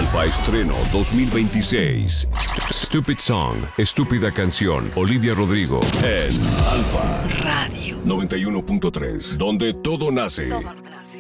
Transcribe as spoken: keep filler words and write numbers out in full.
Alfa Estreno dos mil veintiséis. Stupid Song, estúpida canción. Olivia Rodrigo en Alfa Radio noventa y uno punto tres, donde todo nace. Todo nace.